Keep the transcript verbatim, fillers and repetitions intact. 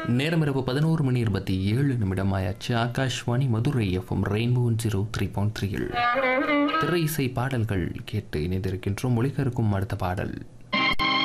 நேரம் இரவு பதினோரு மணி இருபத்தி ஏழு நிமிடம் ஆயாச்சு. Akashvani Madurai FM rainbow zero three point த்ரீயில் திரை இசை பாடல்கள் கேட்டு இணைந்திருக்கின்றோம். ஒளிகருக்கும் அடுத்த பாடல்